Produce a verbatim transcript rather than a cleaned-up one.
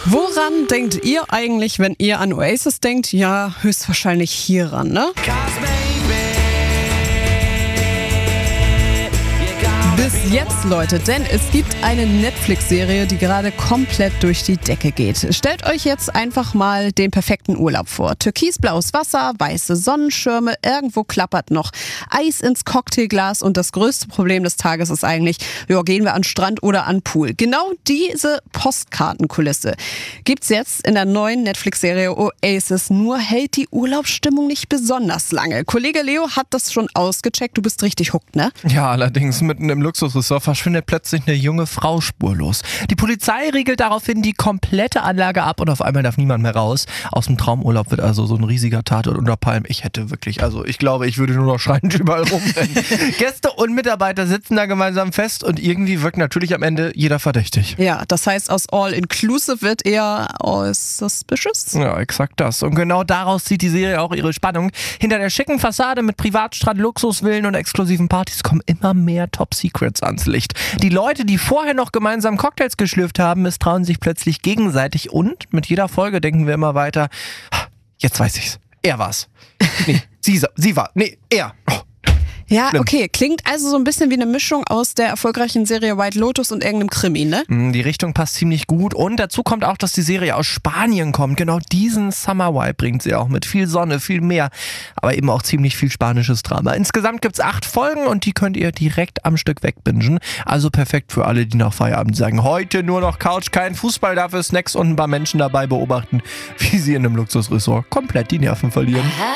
Woran denkt ihr eigentlich, wenn ihr an Oasis denkt? Ja, höchstwahrscheinlich hieran, ne? Bis jetzt, Leute, denn es gibt eine Netflix-Serie, die gerade komplett durch die Decke geht. Stellt euch jetzt einfach mal den perfekten Urlaub vor. Türkisblaues Wasser, weiße Sonnenschirme, irgendwo klappert noch Eis ins Cocktailglas und das größte Problem des Tages ist eigentlich, ja, gehen wir an Strand oder an Pool. Genau diese Postkartenkulisse gibt's jetzt in der neuen Netflix-Serie Oasis, nur hält die Urlaubsstimmung nicht besonders lange. Kollege Leo hat das schon ausgecheckt, du bist richtig hooked, ne? Ja, allerdings mitten im Luxusressort verschwindet plötzlich eine junge Frau spurlos. Die Polizei riegelt daraufhin die komplette Anlage ab und auf einmal darf niemand mehr raus. Aus dem Traumurlaub wird also so ein riesiger Tatort unter Palmen. Ich hätte wirklich, also ich glaube, ich würde nur noch schreiend überall rumrennen. Gäste und Mitarbeiter sitzen da gemeinsam fest und irgendwie wirkt natürlich am Ende jeder verdächtig. Ja, das heißt, aus All-Inclusive wird eher aus Suspicious. Ja, exakt das. Und genau daraus zieht die Serie auch ihre Spannung. Hinter der schicken Fassade mit Privatstrand, Luxusvillen und exklusiven Partys kommen immer mehr Top-Secrets ans Licht. Die Leute, die vorher noch gemeinsam Cocktails geschlürft haben, misstrauen sich plötzlich gegenseitig und mit jeder Folge denken wir immer weiter, jetzt weiß ich's. Er war's. Nee, sie, sie war. Nee, er. Oh. Ja, okay. Klingt also so ein bisschen wie eine Mischung aus der erfolgreichen Serie White Lotus und irgendeinem Krimi, ne? Die Richtung passt ziemlich gut und dazu kommt auch, dass die Serie aus Spanien kommt. Genau diesen Summer Vibe bringt sie auch mit. Viel Sonne, viel Meer, aber eben auch ziemlich viel spanisches Drama. Insgesamt gibt's acht Folgen und die könnt ihr direkt am Stück wegbingen. Also perfekt für alle, die nach Feierabend sagen, heute nur noch Couch, kein Fußball, dafür Snacks und ein paar Menschen dabei beobachten, wie sie in einem Luxusressort komplett die Nerven verlieren.